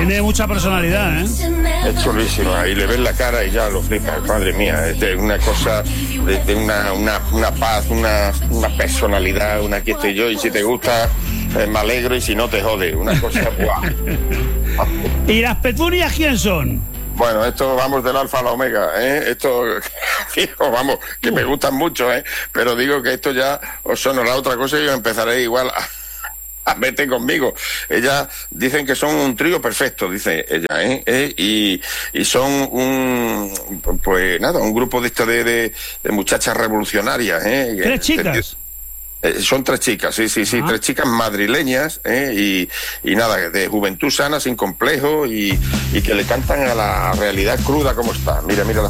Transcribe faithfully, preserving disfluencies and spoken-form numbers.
Tiene mucha personalidad, ¿eh? Es chulísimo, ahí le ves la cara y ya lo flipas, madre mía, es de una cosa, de, de una, una, una paz, una, una personalidad, una que estoy yo, y si te gusta, eh, me alegro, y si no te jode, una cosa, ¡buah! ¿Y las petunias quién son? Bueno, esto vamos del alfa a la omega, ¿eh? Esto, fijo, vamos, que me gustan mucho, ¿eh? Pero digo que esto ya os sonará otra cosa y yo empezaré igual a... Vete conmigo. Ellas dicen que son un trío perfecto, dice ella, ¿eh? ¿Eh? Y, y son un, pues nada, un grupo de esto de, de, de muchachas revolucionarias, ¿eh? ¿Tres chicas? Eh, son tres chicas, sí, sí, sí, Ajá. tres chicas madrileñas, ¿eh? y, y nada, de juventud sana, sin complejo, y, y que le cantan a la realidad cruda como está. Mira, mira la